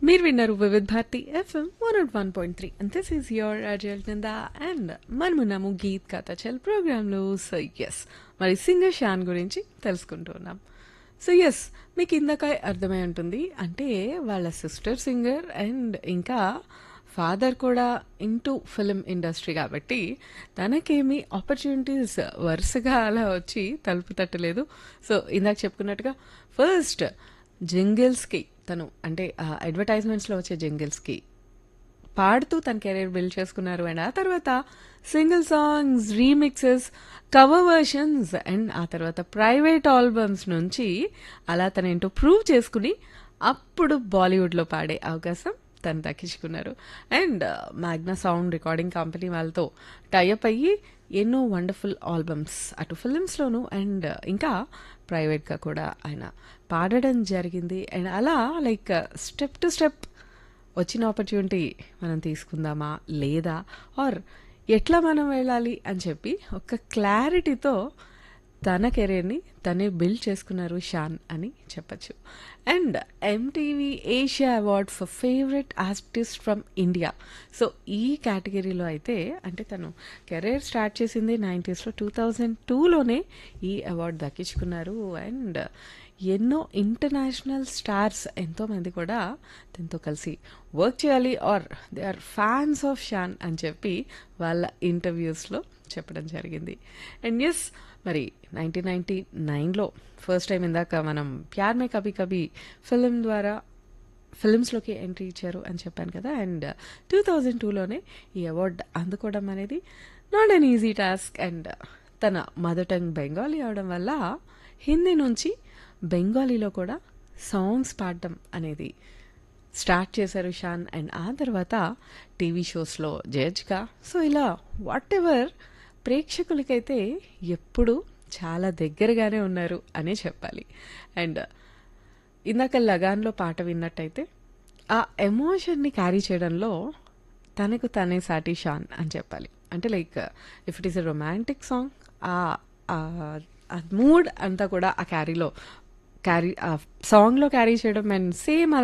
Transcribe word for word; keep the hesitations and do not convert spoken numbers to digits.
మీరు విన్నారు Vividh Bharati FM one not one point three and this is your అజల్ Nanda and మనమున్నాము Geet కథ చల్ ప్రోగ్రాంలో. సో ఎస్, మరి సింగర్ షాన్ గురించి తెలుసుకుంటున్నాం. సో ఎస్, మీకు ఇందాక అర్థమై ఉంటుంది, అంటే వాళ్ళ సిస్టర్ సింగర్ అండ్ ఇంకా ఫాదర్ కూడా ఇంటూ ఫిలిం ఇండస్ట్రీ కాబట్టి తనకేమీ ఆపర్చునిటీస్ వరుసగా అలా వచ్చి తలుపు తట్టలేదు. సో ఇందాక చెప్పుకున్నట్టుగా ఫస్ట్ జింగిల్స్కి తను, అంటే అడ్వర్టైజ్మెంట్స్లో వచ్చే జింగిల్స్కి పాడుతూ తన కెరీర్ బిల్డ్ చేసుకున్నారు. అండ్ ఆ తర్వాత single songs, remixes, cover versions and ఆ తర్వాత ప్రైవేట్ ఆల్బమ్స్ నుంచి అలా తనేంటో ప్రూవ్ చేసుకుని అప్పుడు బాలీవుడ్లో పాడే అవకాశం తను దక్కించుకున్నారు. And Magna sound recording company వాళ్ళతో టైఅప్ అయ్యి ఎన్నో వండర్ఫుల్ ఆల్బమ్స్ అటు ఫిలిమ్స్లోను అండ్ ఇంకా ప్రైవేట్గా కూడా ఆయన పాడడం జరిగింది. అండ్ అలా లైక్ స్టెప్ టు స్టెప్ వచ్చిన ఆపర్చునిటీ మనం తీసుకుందామా లేదా ఆర్ ఎట్లా మనం వెళ్ళాలి అని చెప్పి ఒక క్లారిటీతో తన కెరీర్ని తనే బిల్డ్ చేసుకున్నారు షాన్ అని చెప్పచ్చు. And MTV Asia award for favourite artist from India. So ఈ కేటగిరీలో అయితే, అంటే తను కెరీర్ స్టార్ట్ చేసింది నైంటీస్లో, టూ థౌజండ్ టూలోనే ఈ అవార్డు దక్కించుకున్నారు. అండ్ ఎన్నో ఇంటర్నేషనల్ స్టార్స్ ఎంతోమంది కూడా తనతో కలిసి వర్క్ చేయాలి are they are fans of Shan అని చెప్పి వాళ్ళ ఇంటర్వ్యూస్లో చెప్పడం జరిగింది. అండ్ ఎస్, మరి నైన్టీన్ నైన్టీ నైన్లో ఫస్ట్ టైం ఇందాక మనం ప్యార్ మే కభీ కభీ ఫిలిం ద్వారా ఫిలిమ్స్లోకి ఎంట్రీ ఇచ్చారు అని చెప్పాను కదా. అండ్ టూ థౌజండ్ టూలోనే ఈ అవార్డు అందుకోవడం అనేది not an easy task. And తన మదర్ టంగ్ బెంగాలీ అవడం వల్ల హిందీ నుంచి బెంగాలీలో కూడా సాంగ్స్ పాడడం అనేది స్టార్ట్ చేశారు షాన్. అండ్ ఆ తర్వాత టీవీ షోస్లో జడ్జ్గా, సో ఇలా వాట్ ఎవర్ ప్రేక్షకులకైతే ఎప్పుడు చాలా దగ్గరగానే ఉన్నారు అనే చెప్పాలి. అండ్ ఇందాక లగాన్లో పాట విన్నట్టయితే ఆ ఎమోషన్ని క్యారీ చేయడంలో తనకు తనే సాటి షాన్ అని చెప్పాలి. అంటే like if it is a romantic song, ఆ మూడ్ అంతా కూడా ఆ క్యారీలో క్యారీ ఆ సాంగ్లో క్యారీ చేయడం అండ్ సేమ్